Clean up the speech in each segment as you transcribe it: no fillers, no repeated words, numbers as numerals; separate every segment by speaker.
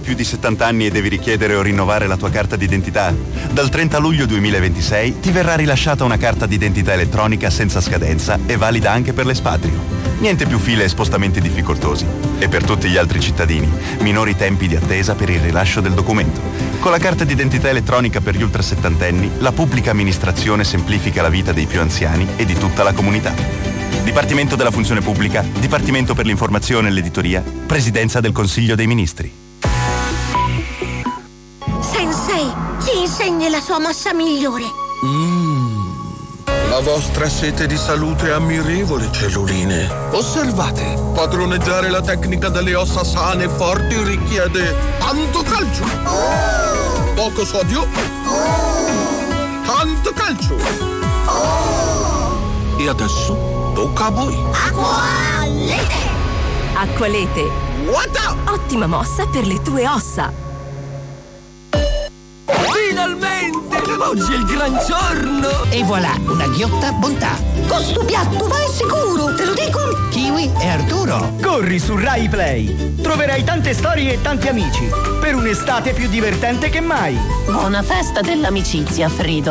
Speaker 1: più di 70 anni e devi richiedere o rinnovare la tua carta d'identità? Dal 30 luglio 2026 ti verrà rilasciata una carta d'identità elettronica senza scadenza e valida anche per l'espatrio. Niente più file e spostamenti difficoltosi. E per tutti gli altri cittadini, minori tempi di attesa per il rilascio del documento. Con la carta d'identità elettronica per gli ultrasettantenni, la pubblica amministrazione semplifica la vita dei più anziani e di tutta la comunità. Dipartimento della Funzione Pubblica, Dipartimento per l'Informazione e l'Editoria, Presidenza del Consiglio dei Ministri.
Speaker 2: Sensei, ci insegni la sua mossa migliore.
Speaker 3: La vostra sete di salute è ammirevole, celluline. Osservate, padroneggiare la tecnica delle ossa sane e forti richiede tanto calcio, poco sodio, tanto calcio. E adesso tocca a voi.
Speaker 2: Acqualete!
Speaker 4: Acqualete.
Speaker 3: What?
Speaker 4: Ottima mossa per le tue ossa.
Speaker 5: Finalmente! Oggi è il gran giorno!
Speaker 6: E voilà, una ghiotta bontà.
Speaker 2: Questo piatto va sicuro, te lo dico!
Speaker 6: Kiwi e Arturo.
Speaker 7: Corri su Rai Play. Troverai tante storie e tanti amici. Per un'estate più divertente che mai.
Speaker 8: Buona festa dell'amicizia, Frido.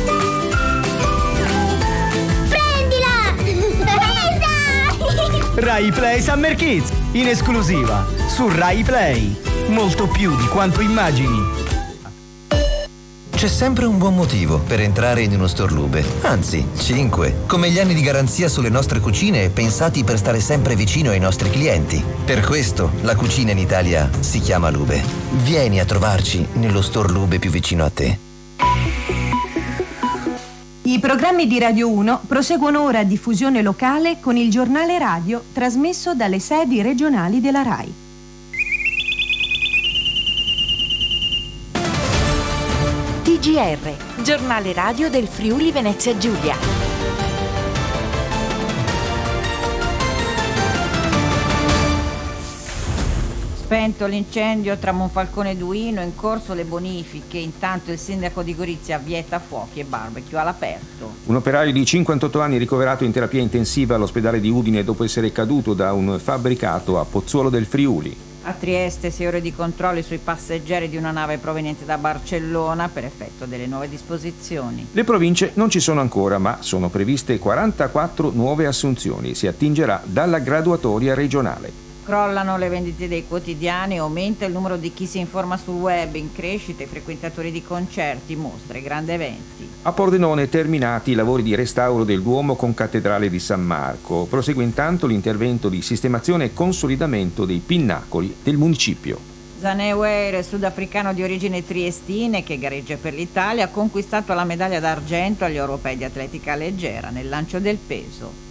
Speaker 2: Prendila! Presa!
Speaker 7: Rai Play Summer Kids, in esclusiva su Rai Play. Molto più di quanto immagini.
Speaker 9: C'è sempre un buon motivo per entrare in uno store Lube. Anzi, 5. Come gli anni di garanzia sulle nostre cucine pensati per stare sempre vicino ai nostri clienti. Per questo la cucina in Italia si chiama Lube. Vieni a trovarci nello store Lube più vicino a te.
Speaker 10: I programmi di Radio 1 proseguono ora a diffusione locale con il giornale radio trasmesso dalle sedi regionali della RAI.
Speaker 11: TGR, giornale radio del Friuli Venezia Giulia.
Speaker 12: Spento l'incendio tra Monfalcone e Duino, in corso le bonifiche. Intanto il sindaco di Gorizia vieta fuochi e barbecue all'aperto.
Speaker 13: Un operaio di 58 anni ricoverato in terapia intensiva all'ospedale di Udine dopo essere caduto da un fabbricato a Pozzuolo del Friuli.
Speaker 12: A Trieste 6 ore di controlli sui passeggeri di una nave proveniente da Barcellona per effetto delle nuove disposizioni.
Speaker 13: Le province non ci sono ancora, ma sono previste 44 nuove assunzioni. Si attingerà dalla graduatoria regionale.
Speaker 12: Crollano le vendite dei quotidiani, aumenta il numero di chi si informa sul web, in crescita i frequentatori di concerti, mostre, grandi eventi.
Speaker 13: A Pordenone terminati i lavori di restauro del Duomo con Cattedrale di San Marco. Prosegue intanto l'intervento di sistemazione e consolidamento dei pinnacoli del municipio.
Speaker 12: Zanewere, sudafricano di origine triestine che gareggia per l'Italia, ha conquistato la medaglia d'argento agli europei di atletica leggera nel lancio del peso.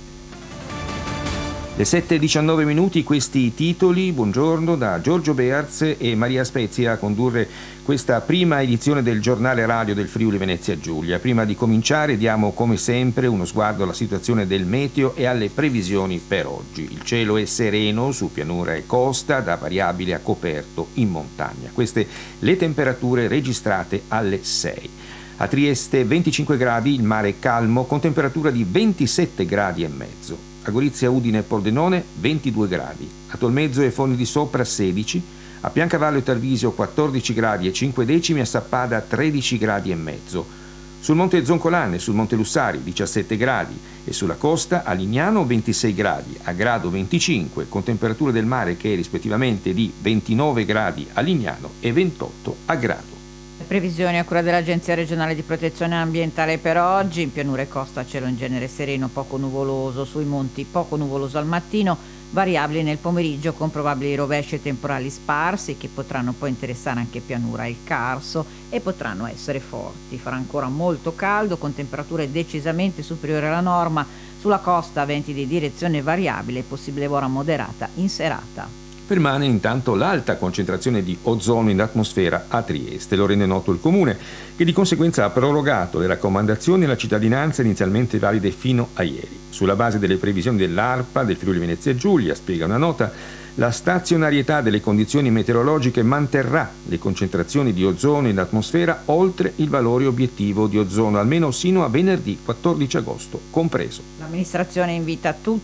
Speaker 13: Le 7:19 questi i titoli. Buongiorno da Giorgio Bearz e Maria Spezia a condurre questa prima edizione del giornale radio del Friuli Venezia Giulia. Prima di cominciare diamo come sempre uno sguardo alla situazione del meteo e alle previsioni per oggi. Il cielo è sereno su pianura e costa, da variabile a coperto in montagna. Queste le temperature registrate alle 6. A Trieste 25 gradi, il mare è calmo con temperatura di 27 gradi e mezzo. A Gorizia, Udine e Pordenone 22 gradi, a Tolmezzo e Fondi di Sopra 16, a Piancavallo e Tarvisio 14 gradi e 5 decimi, a Sappada 13 gradi e mezzo. Sul Monte Zoncolane e sul Monte Lussari 17 gradi e sulla costa a Lignano 26 gradi, a Grado 25 con temperature del mare che è rispettivamente di 29 gradi a Lignano e 28 a Grado.
Speaker 12: Previsioni a cura dell'Agenzia regionale di protezione ambientale per oggi. In pianura e costa cielo in genere sereno, poco nuvoloso, sui monti poco nuvoloso al mattino, variabili nel pomeriggio con probabili rovesci e temporali sparsi che potranno poi interessare anche pianura e il Carso e potranno essere forti. Farà ancora molto caldo con temperature decisamente superiori alla norma, sulla costa venti di direzione variabile e possibile ora moderata in serata.
Speaker 13: Permane intanto l'alta concentrazione di ozono in atmosfera a Trieste, lo rende noto il Comune, che di conseguenza ha prorogato le raccomandazioni alla cittadinanza inizialmente valide fino a ieri. Sulla base delle previsioni dell'ARPA del Friuli Venezia Giulia, spiega una nota, la stazionarietà delle condizioni meteorologiche manterrà le concentrazioni di ozono in atmosfera oltre il valore obiettivo di ozono, almeno sino a venerdì 14 agosto compreso.
Speaker 12: L'amministrazione invita tutti